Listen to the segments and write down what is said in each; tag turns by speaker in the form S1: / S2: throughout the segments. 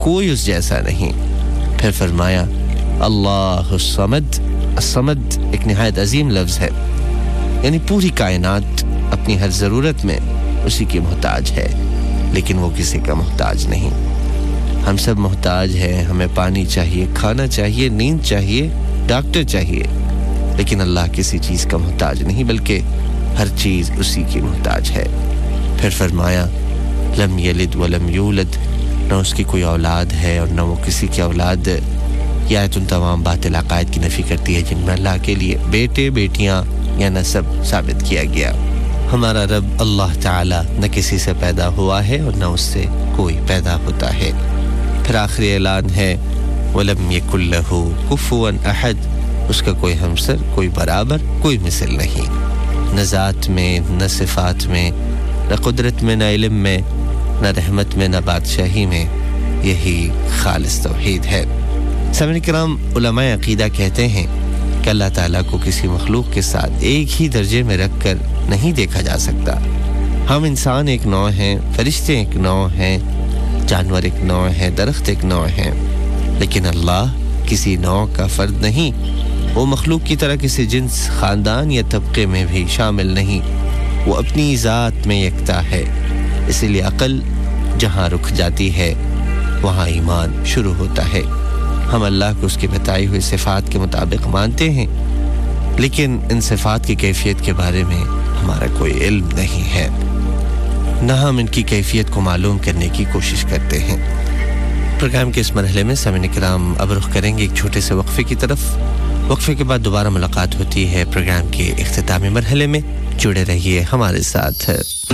S1: कोई उस जैसा नहीं। फिर फरमाया अल्लाहुस्समद। अस्समद एक निहायत अजीम लफ्ज़ है, यानी पूरी कायनात अपनी हर ज़रूरत में उसी की मोहताज है, लेकिन वो किसी का मोहताज नहीं। हम सब मोहताज हैं, हमें पानी चाहिए, खाना चाहिए, नींद चाहिए, डॉक्टर चाहिए, लेकिन अल्लाह किसी चीज़ का मोहताज नहीं, बल्कि हर चीज़ उसी की मोहताज है। फिर फरमाया लम यलिद वलम यूलद, न उसकी कोई औलाद है और न वो किसी की औलाद। यह आयत उन तमाम बातिल अक़ायद की नफ़ी करती है जिनमें अल्लाह के लिए बेटे बेटियां या नसब साबित किया गया। हमारा रब अल्लाह ताला न किसी से पैदा हुआ है और न उससे कोई पैदा होता है। फिर आखिरी ऐलान है वलम यकुल लहू कुफुवन अहद, उसका कोई हमसर, कोई बराबर, कोई मिसल नहीं, न ज़ात में, न सिफ़ात में, न कुदरत में, न इल्म में, न रहमत में, न बादशाही में। यही खालिस तौहीद है। सामईन किराम, उलमाए अक़ीदा कहते हैं कि अल्लाह ताला को किसी मखलूक के साथ एक ही दर्जे में रख कर नहीं देखा जा सकता। हम इंसान एक नौ हैं, फरिश्ते एक नौ हैं, जानवर एक नौ हैं, दरख्त एक नौ हैं, लेकिन अल्लाह किसी नौ का फ़र्द नहीं। वो मखलूक की तरह किसी जिन्स, ख़ानदान या तबके में भी शामिल नहीं, वो अपनी ज़ात में यकता है। इसीलिए अक़ल जहाँ रुक जाती है वहाँ ईमान शुरू होता है। हम अल्लाह को उसकी बताई हुई सिफ़ात के मुताबिक मानते हैं, लेकिन इन सिफ़ात की कैफियत के बारे में हमारा कोई इल्म नहीं है, न हम इनकी कैफियत को मालूम करने की कोशिश करते हैं। प्रोग्राम के इस मरहले में सामईन किराम अब रुख करेंगे एक छोटे से वक्फे की तरफ। वक्फे के बाद दोबारा मुलाकात होती है प्रोग्राम के इख्तितामी मरहले में। जुड़े रहिए हमारे साथ।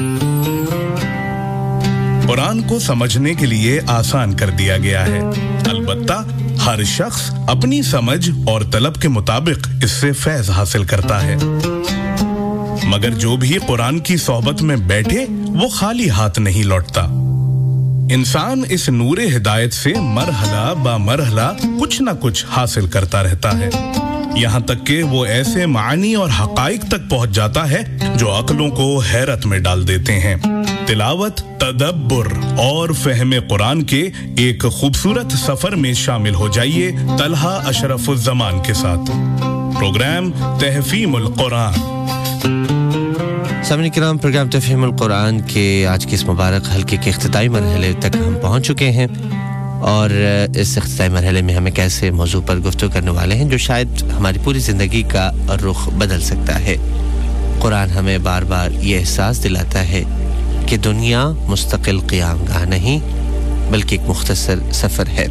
S2: कुरान को समझने के लिए आसान कर दिया गया है, अलबत्ता हर शख्स अपनी समझ और तलब के मुताबिक इससे फैज़ हासिल करता है, मगर जो भी कुरान की सोहबत में बैठे वो खाली हाथ नहीं लौटता। इंसान इस नूरे हिदायत से मरहला बा मरहला कुछ न कुछ हासिल करता रहता है, यहाँ तक कि वो ऐसे मानी और हकाइक तक पहुँच जाता है जो अक्लों को हैरत में डाल देते हैं। तिलावत, तदब्बुर और फहमे कुरान के एक खूबसूरत सफर में शामिल हो जाइए तलहा अशरफुज़्ज़मान के साथ। प्रोग्राम तहफ़ीमुल कुरान।
S1: सामईन किराम, प्रोग्राम तफ़हीमुल कुरान के आज के इस मुबारक हल्के के इख्तितामी मरहले तक हम पहुँच चुके हैं, और इस इख्तितामी मरहले में हमें कैसे मौजू पर गुफ्तगू करने वाले हैं जो शायद हमारी पूरी ज़िंदगी का रुख बदल सकता है। कुरान हमें बार बार ये एहसास दिलाता है कि दुनिया मुस्तकिल क़ियामगाह नहीं, बल्कि एक मुख्तसर सफ़र है।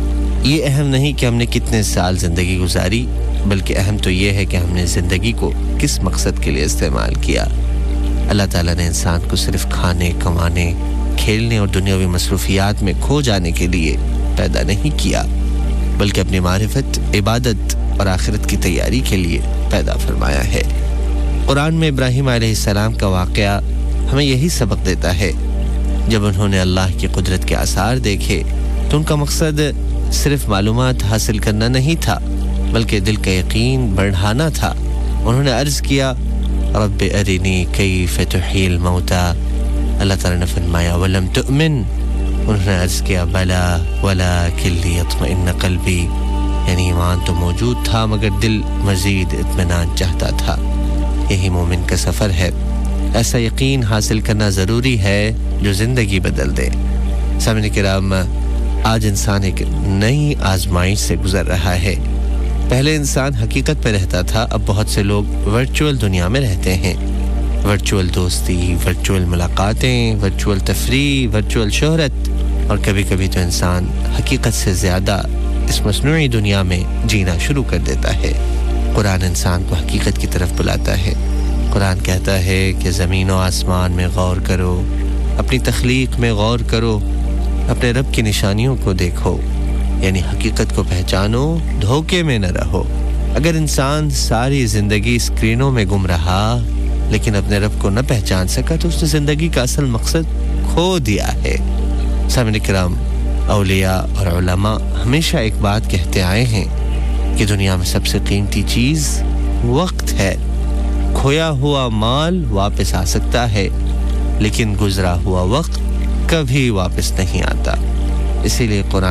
S1: ये अहम नहीं कि हमने कितने साल ज़िंदगी गुजारी, बल्कि अहम तो ये है कि हमने ज़िंदगी को किस मकसद के लिए इस्तेमाल किया। अल्लाह ताला ने इंसान को सिर्फ खाने, कमाने, खेलने और दुनियावी मसरूफियात में खो जाने के लिए पैदा नहीं किया, बल्कि अपनी मारिफत, इबादत और आखिरत की तैयारी के लिए पैदा फरमाया है। कुरान में इब्राहीम अलैहिस्सलाम का वाक़या हमें यही सबक देता है। जब उन्होंने अल्लाह की कुदरत के आसार देखे तो उनका मकसद सिर्फ मालूमात हासिल करना नहीं था, बल्कि दिल का यकीन बढ़ाना था। उन्होंने अर्ज़ किया रब्बि अरिनी कैफ़ तुहील मौता। अल्लाह ताला ने फरमाया वलम तुमिन। उन्होंने अर्ज़ किया बला वलाकिन लियत्मइन्न क़ल्बी, यानी ईमान तो मौजूद था मगर दिल मज़ीद इत्मीनान चाहता था। यही मोमिन का सफ़र है। ऐसा यकीन हासिल करना ज़रूरी है जो ज़िंदगी बदल दे। सामईन किराम, आज इंसान एक नई आजमाइश से गुज़र रहा है। पहले इंसान हकीकत में रहता था, अब बहुत से लोग वर्चुअल दुनिया में रहते हैं। वर्चुअल दोस्ती, वर्चुअल मुलाकातें, वर्चुअल तफरीह, वर्चुअल शोहरत, और कभी कभी तो इंसान हकीकत से ज़्यादा इस मस्नूई दुनिया में जीना शुरू कर देता है। कुरान इंसान को हकीकत की तरफ बुलाता है। कुरान कहता है कि ज़मीन और आसमान में गौर करो, अपनी तख्लीक में गौर करो, अपने रब की निशानियों को देखो, यानी हकीकत को पहचानो, धोखे में न रहो। अगर इंसान सारी ज़िंदगी स्क्रीनों में गुम रहा लेकिन अपने रब को न पहचान सका तो उसने ज़िंदगी का असल मकसद खो दिया है। सामईन किराम, औलिया और उलमा हमेशा एक बात कहते आए हैं कि दुनिया में सबसे कीमती चीज़ वक्त है। खोया हुआ माल वापस आ सकता है, लेकिन गुजरा हुआ वक्त कभी वापस नहीं आता। इसीलिए कुरान